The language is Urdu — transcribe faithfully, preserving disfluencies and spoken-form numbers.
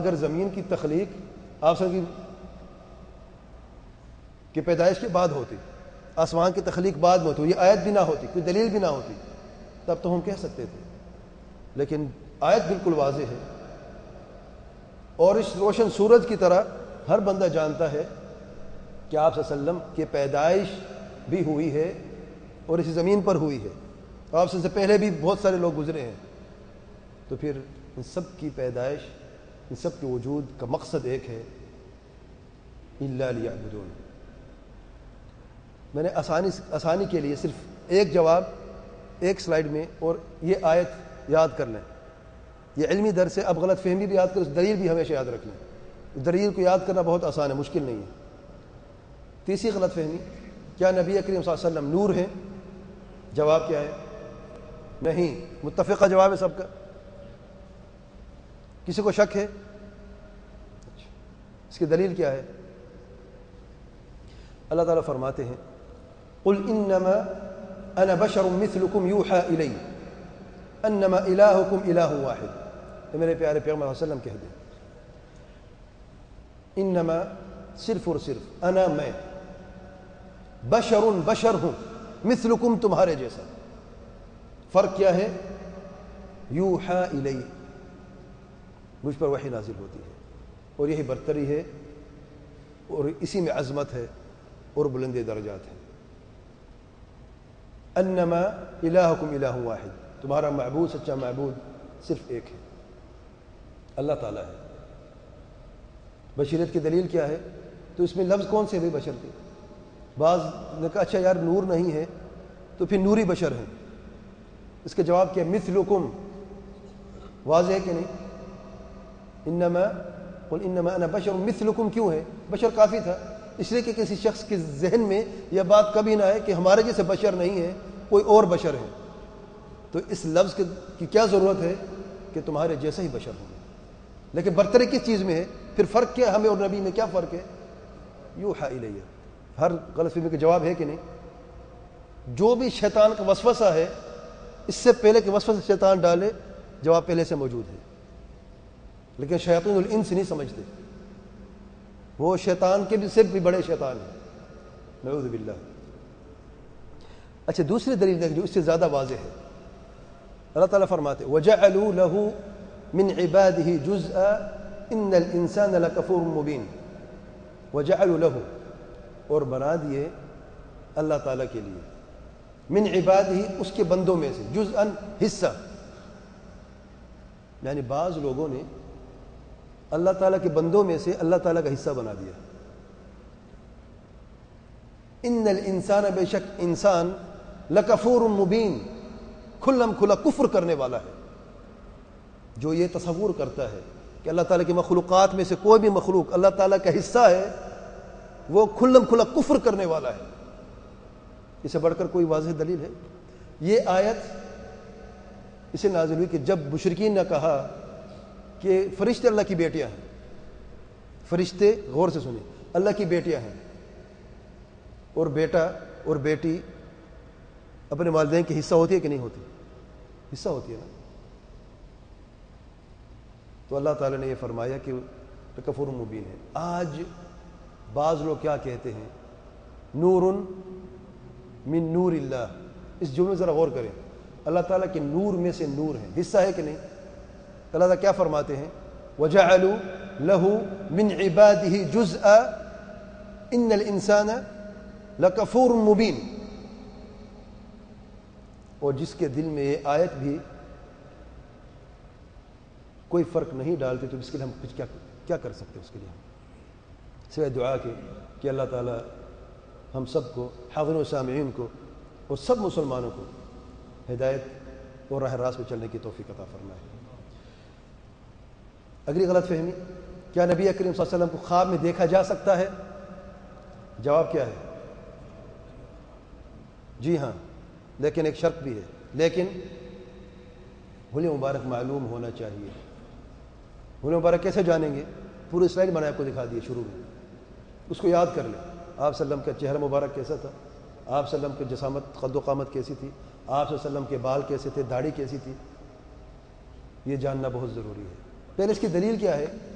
اگر زمین کی تخلیق آپ کی کہ پیدائش کے بعد ہوتی، آسمان کی تخلیق بعد میں ہوتی، یہ آیت بھی نہ ہوتی، کوئی دلیل بھی نہ ہوتی، تب تو ہم کہہ سکتے تھے، لیکن آیت بالکل واضح ہے، اور اس روشن سورج کی طرح ہر بندہ جانتا ہے کہ آپ صلی اللہ علیہ وسلم کی پیدائش بھی ہوئی ہے اور اسی زمین پر ہوئی ہے، آپ سے پہلے بھی بہت سارے لوگ گزرے ہیں، تو پھر ان سب کی پیدائش، ان سب کے وجود کا مقصد ایک ہے، الا لیعبدون۔ میں نے آسانی آسانی کے لیے صرف ایک جواب ایک سلائیڈ میں، اور یہ آیت یاد کر لیں، یہ علمی درس ہے، اب غلط فہمی بھی یاد کریں، اس دلیل بھی ہمیشہ یاد رکھ لیں، دلیل کو یاد کرنا بہت آسان ہے، مشکل نہیں ہے۔ تیسری غلط فہمی، کیا نبی کریم صلی اللہ علیہ وسلم نور ہیں؟ جواب کیا ہے؟ نہیں، متفقہ جواب ہے سب کا، کسی کو شک ہے؟ اس کی دلیل کیا ہے؟ اللہ تعالیٰ فرماتے ہیں قل انما انا بشر مثلکم یوحى الی انما الہکم الہ واحد، تو میرے پیارے پیغمبر صلی اللہ علیہ وسلم کہہ دیں انما صرف اور صرف انا میں بشر بشر ہوں مثلکم تمہارے جیسا، فرق کیا ہے؟ یوحى الی، مجھ پر وحی نازل ہوتی ہے، اور یہی برتری ہے اور اسی میں عظمت ہے اور بلند درجات ہیں۔ انما الہکم الہ واحد، تمہارا معبود سچا معبود صرف ایک ہے، اللہ تعالیٰ ہے۔ بشریت کی دلیل کیا ہے؟ تو اس میں لفظ کون سے بھی بشر کے؟ بعض نے کہا اچھا یار نور نہیں ہے تو پھر نوری بشر ہیں، اس کا جواب کیا؟ مثلکم، واضح ہے کہ نہیں؟ انما قل انما انا بشر مثلکم کیوں ہے؟ بشر کافی تھا، اس لیے کہ کسی شخص کے ذہن میں یہ بات کبھی نہ آئے کہ ہمارے جیسے بشر نہیں ہے، کوئی اور بشر ہے، تو اس لفظ کی کیا ضرورت ہے کہ تمہارے جیسا ہی بشر ہوں۔ لیکن برتری کس چیز میں ہے؟ پھر فرق کیا ہمیں اور نبی میں؟ کیا فرق ہے؟ یوحى الیہ۔ ہر غلط فہمی کا جواب ہے کہ نہیں؟ جو بھی شیطان کا وسوسہ ہے، اس سے پہلے کہ وسوسہ شیطان ڈالے، جواب پہلے سے موجود ہے، لیکن شیاطین الانس نہیں سمجھتے، وہ شیطان کے بھی سے بھی بڑے شیطان ہیں، نعوذ باللہ۔ اچھا دوسری دلیل دیکھ جو اس سے زیادہ واضح ہے، اللہ تعالیٰ فرماتے وَجَعَلُوا لَهُ مِنْ عِبَادِهِ جُزْءًا إِنَّ الْإِنسَانَ لَكَفُورٌ مُبِينٌ۔ وَجَعَلُوا لَهُ، اور بنا دیے اللہ تعالیٰ کے لیے، من عبادہ، اس کے بندوں میں سے، جزءاً، حصہ، یعنی بعض لوگوں نے اللہ تعالیٰ کے بندوں میں سے اللہ تعالیٰ کا حصہ بنا دیا۔ ان الانسان، بے شک انسان، لکفور مبین، کھلم کھلا کفر کرنے والا ہے۔ جو یہ تصور کرتا ہے کہ اللہ تعالیٰ کی مخلوقات میں سے کوئی بھی مخلوق اللہ تعالیٰ کا حصہ ہے، وہ کھلم کھلا کفر کرنے والا ہے۔ اسے بڑھ کر کوئی واضح دلیل ہے؟ یہ آیت اسے نازل ہوئی کہ جب مشرکین نے کہا کہ فرشتے اللہ کی بیٹیاں ہیں، فرشتے، غور سے سنیں، اللہ کی بیٹیاں ہیں، اور بیٹا اور بیٹی اپنے والدین کی حصہ ہوتی ہے کہ نہیں ہوتی؟ حصہ ہوتی ہے نا۔ تو اللہ تعالیٰ نے یہ فرمایا کہ کفر مبین ہے۔ آج بعض لوگ کیا کہتے ہیں؟ نور من نور اللہ، اس جملے ذرا غور کریں، اللہ تعالیٰ کے نور میں سے نور ہے، حصہ ہے کہ نہیں؟ اللہ تعالیٰ کیا فرماتے ہیں؟ وَجَعَلُوا لَهُ مِنْ عِبَادِهِ جُزْءًا إِنَّ الْإِنسَانَ لَكَفُورٌ مُبِينٌ۔ اور جس کے دل میں یہ آیت بھی کوئی فرق نہیں ڈالتی، تو اس کے لیے ہم کچھ کیا کیا کر سکتے ہیں؟ اس کے لیے ہم سوائے دعا کے کہ اللہ تعالیٰ ہم سب کو، حاضرین و سامعین کو، اور سب مسلمانوں کو ہدایت اور راہ راست پہ چلنے کی توفیق عطا فرمائے۔ اگلی غلط فہمی، کیا نبی کریم صلی اللہ علیہ وسلم کو خواب میں دیکھا جا سکتا ہے؟ جواب کیا ہے؟ جی ہاں، لیکن ایک شرط بھی ہے، لیکن حلیہ مبارک معلوم ہونا چاہیے۔ حلیہ مبارک کیسے جانیں گے؟ پورے اسلائڈ بنا آپ کو دکھا دیے شروع میں، اس کو یاد کر لیں۔ آپ صلی اللہ علیہ وسلم کا چہرہ مبارک کیسا تھا، آپ صلی اللہ علیہ وسلم کی جسامت، قد و قامت کیسی تھی، آپ صلی اللہ علیہ وسلم کے بال کیسے تھے، داڑھی کیسی تھی، یہ جاننا بہت ضروری ہے۔ پہلے اس کی دلیل کیا ہے؟